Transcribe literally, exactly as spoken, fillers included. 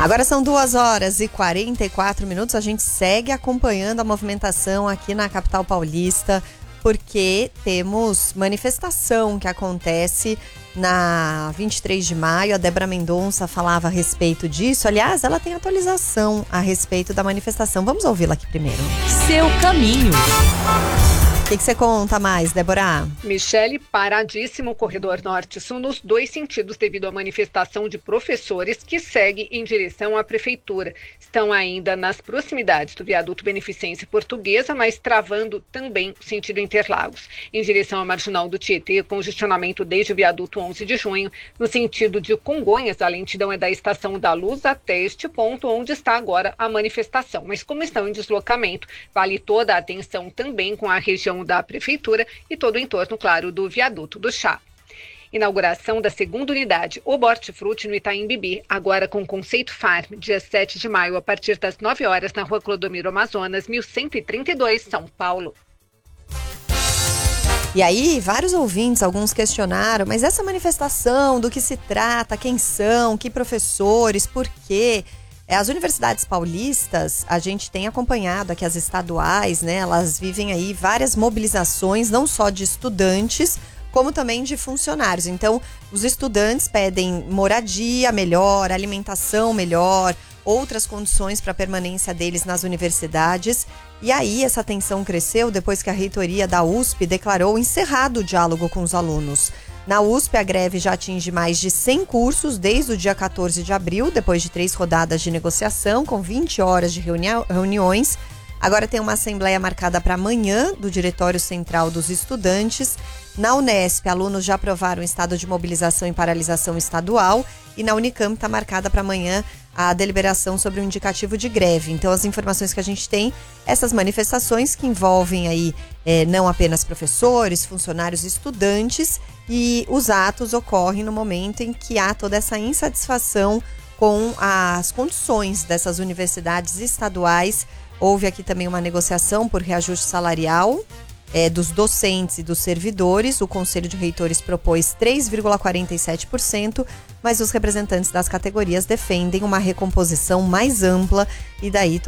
Agora são duas horas e quarenta e quatro minutos. A gente segue acompanhando a movimentação aqui na capital paulista, porque temos manifestação que acontece na vinte e três de maio. A Débora Mendonça falava a respeito disso. Aliás, ela tem atualização a respeito da manifestação. Vamos ouvi-la aqui primeiro. Seu caminho. O que, que você conta mais, Débora? Michele, paradíssimo o corredor norte-sul nos dois sentidos devido à manifestação de professores que segue em direção à prefeitura. Estão ainda nas proximidades do viaduto Beneficência Portuguesa, mas travando também o sentido Interlagos. Em direção à Marginal do Tietê, congestionamento desde o viaduto onze de junho. No sentido de Congonhas, a lentidão é da Estação da Luz até este ponto onde está agora a manifestação. Mas como estão em deslocamento, vale toda a atenção também com a região da prefeitura e todo o entorno, claro, do viaduto do Chá. Inauguração da segunda unidade, o Hortifruti no Itaim Bibi, agora com conceito farm, dia sete de maio, a partir das nove horas, na rua Clodomiro Amazonas, mil cento e trinta e dois, São Paulo. E aí, vários ouvintes, alguns questionaram, mas essa manifestação, do que se trata, quem são, que professores, por quê? As universidades paulistas, a gente tem acompanhado aqui as estaduais, né? Elas vivem aí várias mobilizações, não só de estudantes, como também de funcionários. Então, os estudantes pedem moradia melhor, alimentação melhor, outras condições para a permanência deles nas universidades. E aí, essa tensão cresceu depois que a reitoria da U S P declarou encerrado o diálogo com os alunos. Na U S P, a greve já atinge mais de cem cursos desde o dia quatorze de abril, depois de três rodadas de negociação, com vinte horas de reuni- reuniões. Agora tem uma assembleia marcada para amanhã, do Diretório Central dos Estudantes. Na Unesp, alunos já aprovaram o estado de mobilização e paralisação estadual. E na Unicamp está marcada para amanhã a deliberação sobre o indicativo de greve. Então, as informações que a gente tem, essas manifestações que envolvem aí é, não apenas professores, funcionários e estudantes, e os atos ocorrem no momento em que há toda essa insatisfação com as condições dessas universidades estaduais. Houve aqui também uma negociação por reajuste salarial é, dos docentes e dos servidores. O Conselho de Reitores propôs três vírgula quarenta e sete por cento, mas os representantes das categorias defendem uma recomposição mais ampla e daí